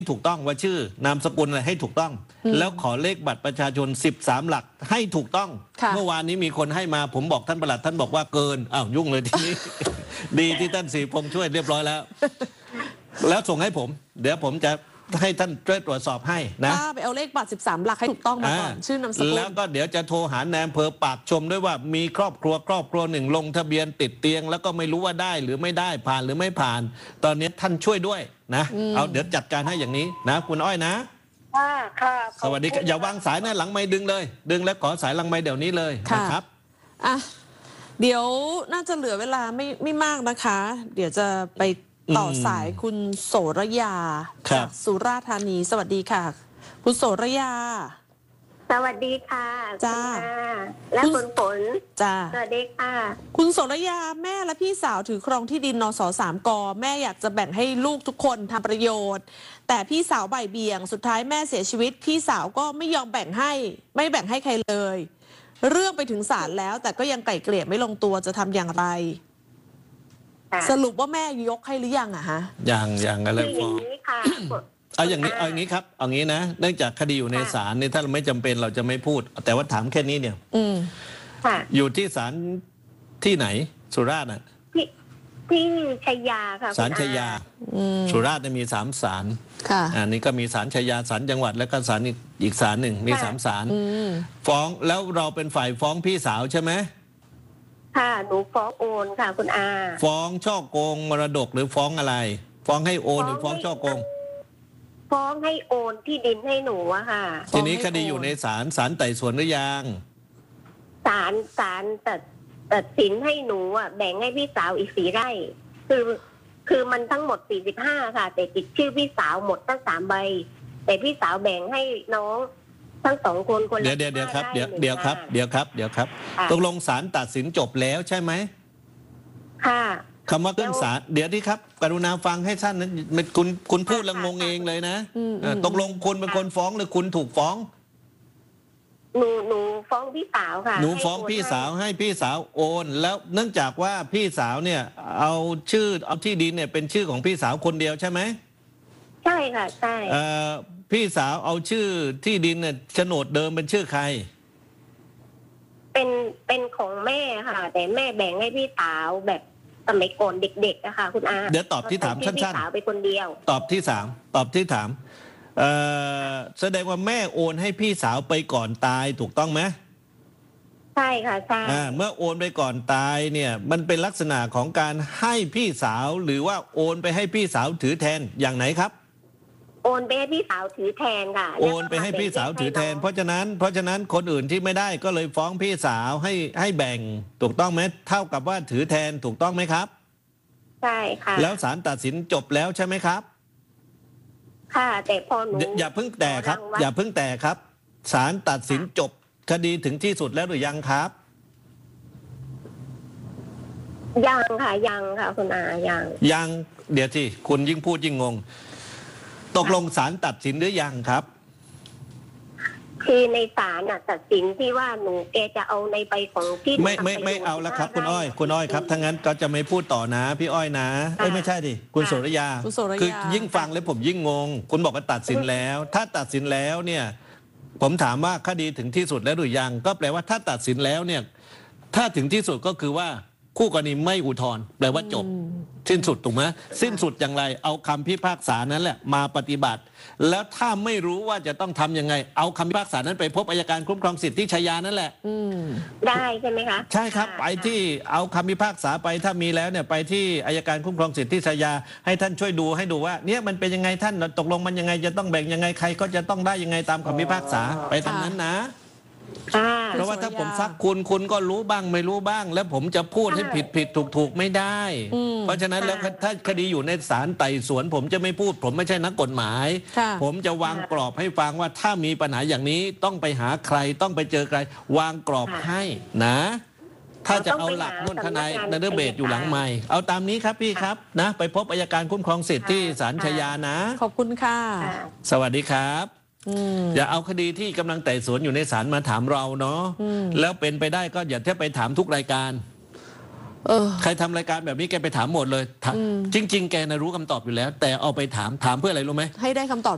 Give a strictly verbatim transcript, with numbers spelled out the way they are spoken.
ถูกต้องว่าชื่อนามสกุลอะไรให้ถูกต้อง แล้วขอเลขบัตรประชาชนสิบสามหลักให้ถูกต้องเมื่อวานนี้มีคนให้มาผมบอกท่านปลัดท่านบอกว่าเกินอ้าวยุ่งเลยทีนี้ ดีที่ท่านศรีพงษ์ช่วยเรียบร้อยแล้ว แล้วส่งให้ผม เดี๋ยวผมจะให้ท่านช่วยตรวจสอบให้นะไปเอาเลขบัตรสิบสามหลักให้ถูกต้องมาก่อนชื่อนามสกุลแล้วก็เดี๋ยวจะโทรหานายอำเภอปากชมด้วยว่ามีครอบครัวครอบครัวหนึ่งลงทะเบียนติดเตียงแล้วก็ไม่รู้ว่าได้หรือไม่ได้ผ่านหรือไม่ผ่าน ตอนนี้ท่านช่วยด้วยนะเอาเดี๋ยวจัดการให้อย่างนี้นะคุณอ้อยนะค่ะค่ะสวัสดีอย่าวางสายนะหลังไม่ดึงเลย ดึงแล้วขอสายหลังไม่เดี๋ยวนี้เลยนะครับอ่ะเดี๋ยวน่าจะเหลือเวลาไม่ไม่มากนะคะ เดี๋ยวจะไปต่อสายคุณโสระยาจากสุราษฎร์ธานีสวัสดีค่ะคุณโสระยาสวัสดีค่ะจ้าและคุณฝนจ้าสวัสดีค่ะคุณโสระยาแม่และพี่สาวถือครองที่ดินนสสามกแม่อยากจะแบ่งให้ลูกทุกคนทำประโยชน์แต่พี่สาวบ่ายเบี่ยงสุดท้ายแม่เสียชีวิตพี่สาวก็ไม่ยอมแบ่งให้ไม่แบ่งให้ใครเลยเรื่องไปถึงศาลแล้วแต่ก็ยังไกล่เกลี่ยไม่ลงตัวจะทำอย่างไรสรุปว่าแม่ยกให้หรือยังอะฮะยังยังอะไรฟ้องเอาอย่างนี้เอาอย่างนี้ครับเอางี้นะเนื่องจากคดีอยู่ในศาลเนี่ยถ้าเราไม่จำเป็นเราจะไม่พูดแต่ว่าถามแค่นี้เนี่ยอืมอยู่ที่ศาลที่ไหนสุราษฎร์น่ะที่ที่ชัยยาค่ะศาลชัยยาสุราษฎร์เนี่ยมีสามศาลค่ะอันนี้ก็มีศาลชัยยาศาลจังหวัดแล้วก็ศาลอีกอีกศาลหนึ่งมีสามศาลฟ้องแล้วเราเป็นฝ่ายฟ้องพี่สาวใช่ไหมค่ะหนูฟ้องโอนค่ะคุณอาฟ้องช่อโกงมรดกหรือฟ้องอะไร ฟ้องให้โอนหรือฟ้องช่อโกงฟ้องให้โอนที่ดินให้หนูอะค่ะทีนี้คดีอยู่ในศาลศาลไต่สวนหรือยังศาลศาลตัดตัดสินให้หนูอะแบ่งให้พี่สาวอีกสี่ไร่คือคือมันทั้งหมดสี่สิบห้าค่ะแต่ติดชื่อพี่สาวหมดตั้งสามใบแต่พี่สาวแบ่งให้น้องทั้งสองคนคนละเดี๋ยวเดี๋ยวเดี๋ยวครับเดี๋ยวเดี๋ยวครับเดี๋ยวครับเดี๋ยวครับตกลงศาลตัดสินจบแล้วใช่ไหมค่ะคำว่าขึ้นศาลเดี๋ยวที่ครับกรุณาฟังให้ท่านนั้นคุณคุณพูดแล้วงงเองเลยนะตกลงคุณเป็นคนฟ้องหรือคุณถูกฟ้องหนูหนูฟ้องพี่สาวค่ะหนูฟ้องพี่สาวให้พี่สาวโอนแล้วเนื่องจากว่าพี่สาวเนี่ยเอาชื่อเอาที่ดินเนี่ยเป็นชื่อของพี่สาวคนเดียวใช่ไหมใช่ค่ะใช่พี่สาวเอาชื่อที่ดินเนี่ยโฉนดเดิมเป็นชื่อใครเป็นเป็นของแม่ค่ะแต่แม่แบ่งให้พี่สาวแบบสมัยก่อนเด็กๆนะคะคุณอาเดี๋ยวตอบที่ถามสั้นๆพี่สาวไปคนเดียวตอบที่สามตอบที่ถามเอ่อแสดงว่าแม่โอนให้พี่สาวไปก่อนตายถูกต้องไหมใช่ค่ะใช่เมื่อโอนไปก่อนตายเนี่ยมันเป็นลักษณะของการให้พี่สาวหรือว่าโอนไปให้พี่สาวถือแทนอย่างไหนครับโอนไปให้พี่สาวถือแทนค่ะโอนไปให้พี่สาวถือแทนเพราะฉะนั้นเพราะฉะนั้นคนอื่นที่ไม่ได้ก็เลยฟ้องพี่สาวให้ให้แบ่งถูกต้องไหมเท่ากับว่าถือแทนถูกต้องไหมครับใช่ค่ะแล้วศาลตัดสินจบแล้วใช่ไหมครับค่ะแต่พอหนูอย่าเพิ่งแต่ครับอย่าเพิ่งแต่ครับศาลตัดสินจบคดีถึงที่สุดแล้วหรือยังครับยังค่ะยังค่ะคุณอายังยังเดี๋ยวที่คุณยิ่งพูดยิ่งงงตกลงศาลตัดสินหรือยังครับคือในศาลน่ะตัดสินที่ว่าหนูแกจะเอาในใบของที่ไม่ไม่ไม่เอาแล้วครับคุณอ้อยคุณอ้อยครับถ้างั้นก็จะไม่พูดต่อนะพี่อ้อยนะเอ้ยไม่ใช่ดิคุณโสระยาคือยิ่งฟังแล้วผมยิ่งงงคุณบอกว่าตัดสินแล้วถ้าตัดสินแล้วเนี่ยผมถามว่าคดีถึงที่สุดแล้วหรือยังก็แปลว่าถ้าตัดสินแล้วเนี่ยถ้าถึงที่สุดก็คือว่าคู่กรณีไม่อุทธรณ์แปลว่าจบสิ้นสุดถูกไหมสิ้นสุดอย่างไรเอาคำพิพากษานั้นแหละมาปฏิบัติแล้วถ้าไม่รู้ว่าจะต้องทำยังไงเอาคำพิพากษานั้นไปพบอัยการคุ้มครองสิทธิชัยยานั่นแหละได้ใช่ไหมคะใช่ครับไปที่เอาคำพิพากษาไปถ้ามีแล้วเนี่ยไปที่อัยการคุ้มครองสิทธิชัยยาให้ท่านช่วยดูให้ดูว่าเนี่ยมันเป็นยังไงท่านตกลงมันยังไงจะต้องแบ่งยังไงใครก็จะต้องได้ยังไงตามคำพิพากษาไปตามนั้นนะเพราะว่าถ้าผมซักคุณคุณก็รู้บ้างไม่รู้บ้างแล้วผมจะพูดให้ผิดผิดถูกถูกไม่ได้เพราะฉะนั้นแล้วถ้าคดีอยู่ในศาลไต่สวนผมจะไม่พูดผมไม่ใช่นักกฎหมายผมจะวางกรอบให้ฟังว่าถ้ามีปัญหาอย่างนี้ต้องไปหาใครต้องไปเจอใครวางกรอบให้นะถ้าจะเอาหลักนุ่นทนายนันเดอร์เบดอยู่หลังไม่เอาตามนี้ครับพี่ครับนะไปพบอัยการคุ้มครองสิทธิ์ที่ศาลชัยยานะขอบคุณค่ะสวัสดีครับอย่าเอาคดีที่กำลังไต่สวนอยู่ในศาลมาถามเราเนาะแล้วเป็นไปได้ก็อย่าเที่ยวไปถามทุกรายการใครทำรายการแบบนี้แกไปถามหมดเลยจริงๆแกน่ะรู้คำตอบอยู่แล้วแต่เอาไปถามถามเพื่ออะไรรู้ไหมให้ได้คำตอบ